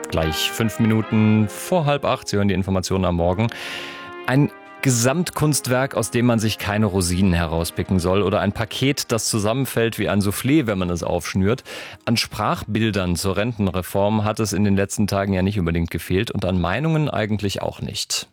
Gleich 5 Minuten vor 7:30. Sie hören die Informationen am Morgen. Ein Gesamtkunstwerk, aus dem man sich keine Rosinen herauspicken soll, oder ein Paket, das zusammenfällt wie ein Soufflé, wenn man es aufschnürt. An Sprachbildern zur Rentenreform hat es in den letzten Tagen ja nicht unbedingt gefehlt und an Meinungen eigentlich auch nicht.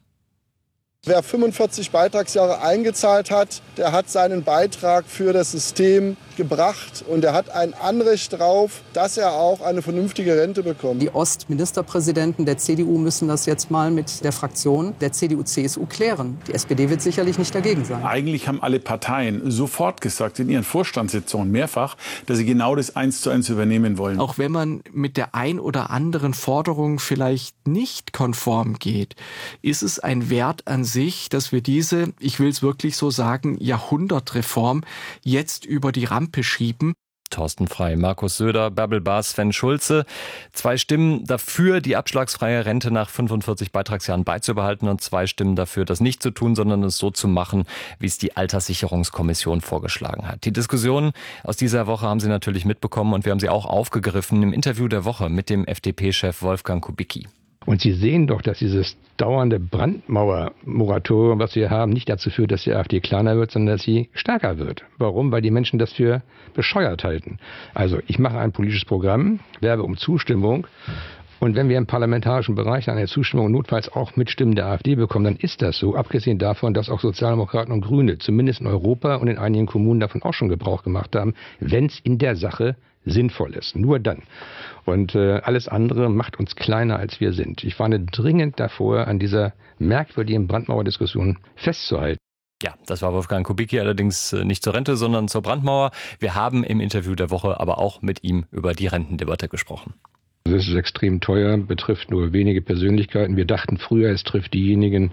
Wer 45 Beitragsjahre eingezahlt hat, der hat seinen Beitrag für das System gebracht und er hat ein Anrecht darauf, dass er auch eine vernünftige Rente bekommt. Die Ostministerpräsidenten der CDU müssen das jetzt mal mit der Fraktion der CDU-CSU klären. Die SPD wird sicherlich nicht dagegen sein. Eigentlich haben alle Parteien sofort gesagt, in ihren Vorstandssitzungen mehrfach, dass sie genau das 1:1 übernehmen wollen. Auch wenn man mit der ein oder anderen Forderung vielleicht nicht konform geht, ist es ein Wert an sich, dass wir diese, ich will es wirklich so sagen, Jahrhundertreform jetzt über die Rampe schieben. Thorsten Frey, Markus Söder, Bärbel Baas, Sven Schulze. 2 Stimmen dafür, die abschlagsfreie Rente nach 45 Beitragsjahren beizubehalten und 2 Stimmen dafür, das nicht zu tun, sondern es so zu machen, wie es die Alterssicherungskommission vorgeschlagen hat. Die Diskussion aus dieser Woche haben Sie natürlich mitbekommen und wir haben sie auch aufgegriffen im Interview der Woche mit dem FDP-Chef Wolfgang Kubicki. Und Sie sehen doch, dass dieses dauernde Brandmauer-Moratorium, was wir haben, nicht dazu führt, dass die AfD kleiner wird, sondern dass sie stärker wird. Warum? Weil die Menschen das für bescheuert halten. Also ich mache ein politisches Programm, werbe um Zustimmung. Und wenn wir im parlamentarischen Bereich eine Zustimmung notfalls auch mit Stimmen der AfD bekommen, dann ist das so. Abgesehen davon, dass auch Sozialdemokraten und Grüne zumindest in Europa und in einigen Kommunen davon auch schon Gebrauch gemacht haben, wenn es in der Sache sinnvoll ist. Nur dann. Und alles andere macht uns kleiner, als wir sind. Ich warne dringend davor, an dieser merkwürdigen Brandmauerdiskussion festzuhalten. Ja, das war Wolfgang Kubicki, allerdings nicht zur Rente, sondern zur Brandmauer. Wir haben im Interview der Woche aber auch mit ihm über die Rentendebatte gesprochen. Das ist extrem teuer, betrifft nur wenige Persönlichkeiten. Wir dachten früher, es trifft diejenigen,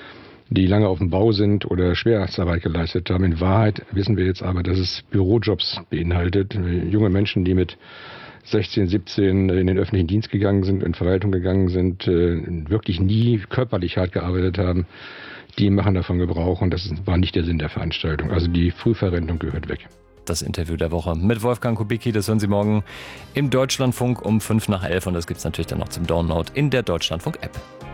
die lange auf dem Bau sind oder Schwerstarbeit geleistet haben. In Wahrheit wissen wir jetzt aber, dass es Bürojobs beinhaltet. Junge Menschen, die mit 16, 17 in den öffentlichen Dienst gegangen sind, in Verwaltung gegangen sind, wirklich nie körperlich hart gearbeitet haben, die machen davon Gebrauch und das war nicht der Sinn der Veranstaltung. Also die Frühverrentung gehört weg. Das Interview der Woche mit Wolfgang Kubicki, das hören Sie morgen im Deutschlandfunk um 11:05 und das gibt es natürlich dann noch zum Download in der Deutschlandfunk-App.